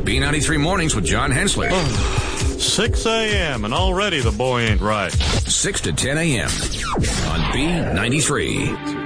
B93 Mornings with John Hensler. 6 a.m. and already the boy ain't right. 6 to 10 a.m. on B93.